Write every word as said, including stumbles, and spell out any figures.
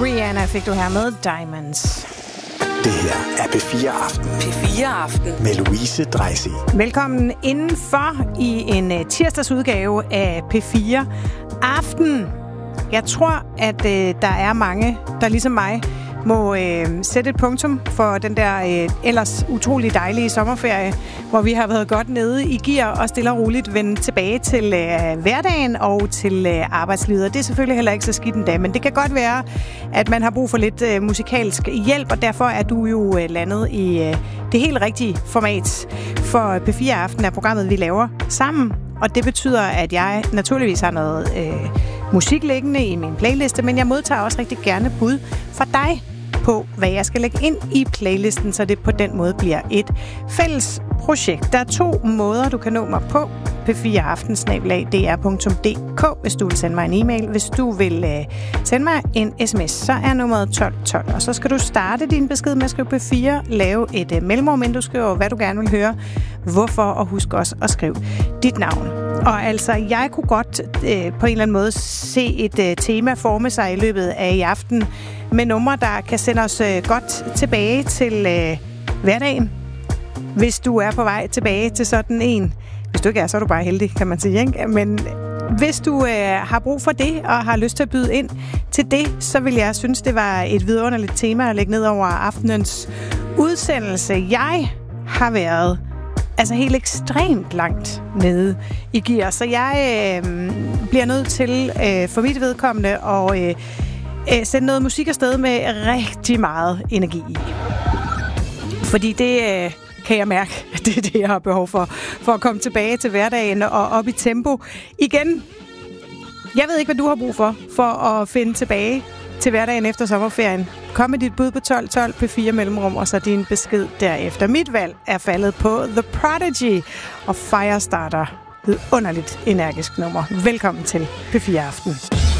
Rihanna fik du her med Diamonds. Det her er P fire Aften. P fire Aften. Med Louise Dreisig. Velkommen indenfor i en tirsdagsudgave af P fire Aften. Jeg tror, at øh, der er mange, der ligesom mig må øh, sætte et punktum for den der øh, ellers utrolig dejlige sommerferie, hvor vi har været godt nede i gear og stille og roligt vende tilbage til øh, hverdagen og til øh, arbejdslivet. Det er selvfølgelig heller ikke så skidt en dag, men det kan godt være, at man har brug for lidt øh, musikalsk hjælp, og derfor er du jo øh, landet i øh, det helt rigtige format. For P fire Aften er programmet, vi laver sammen, og det betyder, at jeg naturligvis har noget øh, musik liggende i min playliste, men jeg modtager også rigtig gerne bud fra dig på, hvad jeg skal lægge ind i playlisten, så det på den måde bliver et fælles projekt. Der er to måder, du kan nå mig på. P fire aften snabel-a d r punktum d k, hvis du vil sende mig en e-mail. Hvis du vil øh, sende mig en sms, så er nummeret tolv tolv. Og så skal du starte din besked med at skrive P fire, lave et øh, mellemrum, inden du skriver, hvad du gerne vil høre, hvorfor, og husk også at skrive dit navn. Og altså, jeg kunne godt øh, på en eller anden måde se et øh, tema forme sig i løbet af i aften med numre, der kan sende os øh, godt tilbage til øh, hverdagen. Hvis du er på vej tilbage til sådan en. Hvis du ikke er, så er du bare heldig, kan man sige, ikke? Men hvis du øh, har brug for det og har lyst til at byde ind til det, så vil jeg synes, det var et vidunderligt tema at lægge ned over aftenens udsendelse. Jeg har været altså helt ekstremt langt nede i gear, så jeg øh, bliver nødt til øh, for mit vedkommende at øh, øh, sende noget musik afsted med rigtig meget energi i. Fordi det øh, kan jeg mærke, at det er det, jeg har behov for, for at komme tilbage til hverdagen og op i tempo igen. Jeg ved ikke, hvad du har brug for, for at finde tilbage til hverdagen efter sommerferien. Kom med dit bud på tolv tolv P fire mellemrum, og så din besked derefter. Mit valg er faldet på The Prodigy og Firestarter. Vidunderligt energisk nummer. Velkommen til P fire Aften.